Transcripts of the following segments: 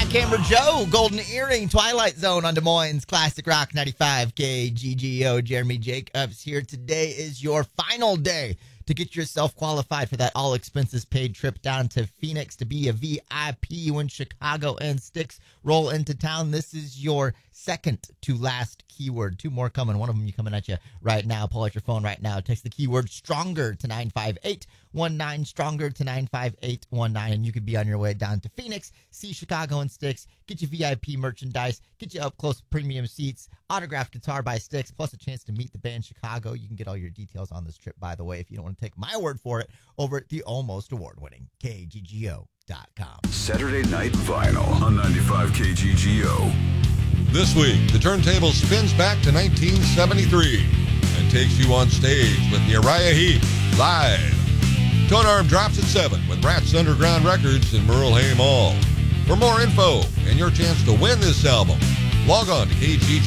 Camber Joe, Golden Earring, Twilight Zone on Des Moines Classic Rock 95 KGGO. Jeremy Jacobs here. Today is your final day to get yourself qualified for that all-expenses-paid trip down to Phoenix to be a VIP when Chicago and Styx roll into town. This is your second to last keyword. Two more coming. One of them coming at you right now. Pull out your phone right now. Text the keyword STRONGER to 95819. STRONGER to 95819. And you could be on your way down to Phoenix, see Chicago and Styx, get your VIP merchandise, get you up-close premium seats, autographed guitar by Styx, plus a chance to meet the band Chicago. You can get all your details on this trip, by the way, if you don't want to take my word for it, over at the almost award-winning KGGO.com. Saturday Night Vinyl on 95 KGGO. This week, the turntable spins back to 1973 and takes you on stage with Uriah Heep live. Tone Arm drops at 7 with Rats Underground Records in Merle Hay Mall. For more info and your chance to win this album, log on to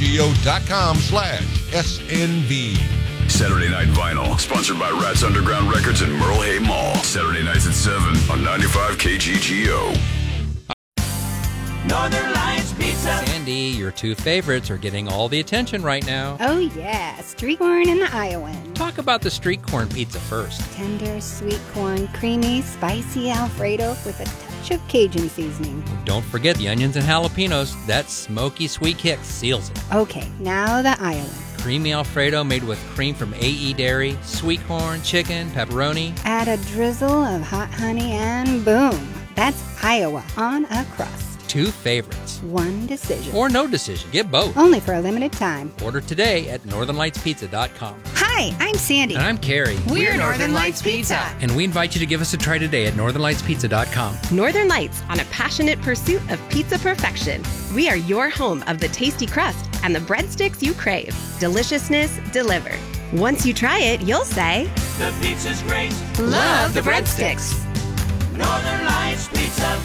kggo.com/SNV. Saturday Night Vinyl, sponsored by Rats Underground Records in Merle Hay Mall. Saturday nights at 7 on 95 KGGO. Northern Lights Pizza. Sandy, your two favorites are getting all the attention right now. Oh yeah, street corn and the Iowan. Talk about the street corn pizza first. Tender, sweet corn, creamy, spicy Alfredo with a touch of Cajun seasoning. Don't forget the onions and jalapenos. That smoky sweet kick seals it. Okay, now the Iowan. Creamy Alfredo made with cream from AE Dairy, sweet corn, chicken, pepperoni. Add a drizzle of hot honey and boom. That's Iowa on a crust. Two favorites. One decision. Or no decision. Get both. Only for a limited time. Order today at northernlightspizza.com. Hi, I'm Sandy. And I'm Carrie. We're Northern Lights Pizza. And we invite you to give us a try today at northernlightspizza.com. Northern Lights, on a passionate pursuit of pizza perfection. We are your home of the tasty crust and the breadsticks you crave. Deliciousness delivered. Once you try it, you'll say, The pizza's great. love the breadsticks. Northern Lights Pizza.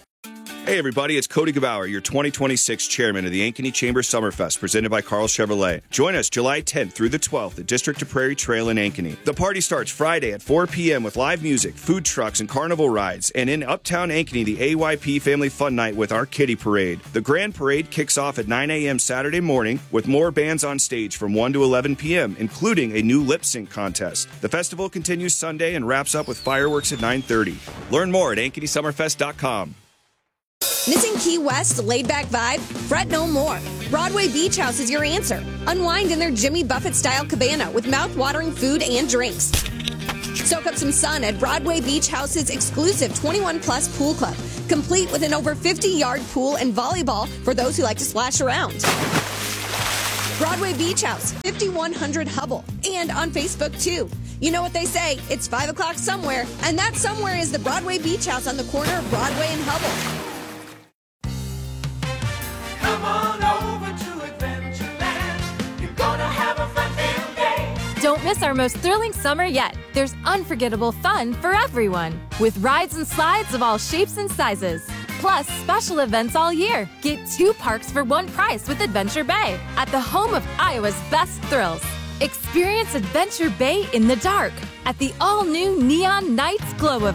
Hey everybody, it's Cody Gebauer, your 2026 chairman of the Ankeny Chamber Summerfest, presented by Carl Chevrolet. Join us July 10th through the 12th at District to Prairie Trail in Ankeny. The party starts Friday at 4 p.m. with live music, food trucks, and carnival rides. And in Uptown Ankeny, the AYP Family Fun Night with our Kitty Parade. The Grand Parade kicks off at 9 a.m. Saturday morning with more bands on stage from 1 to 11 p.m., including a new lip sync contest. The festival continues Sunday and wraps up with fireworks at 9:30. Learn more at AnkenySummerfest.com. Missing Key West's laid-back vibe? Fret no more. Broadway Beach House is your answer. Unwind in their Jimmy Buffett-style cabana with mouth-watering food and drinks. Soak up some sun at Broadway Beach House's exclusive 21-plus pool club, complete with an over 50-yard pool and volleyball for those who like to splash around. Broadway Beach House, 5100 Hubble, and on Facebook, too. You know what they say, it's 5 o'clock somewhere, and that somewhere is the Broadway Beach House on the corner of Broadway and Hubble. Come on over to Adventureland. You're gonna have a fun-filled day. Don't miss our most thrilling summer yet. There's unforgettable fun for everyone, with rides and slides of all shapes and sizes. Plus, special events all year. Get 2 parks for 1 price with Adventure Bay, at the home of Iowa's best thrills. Experience Adventure Bay in the dark at the all-new Neon Nights Glow event.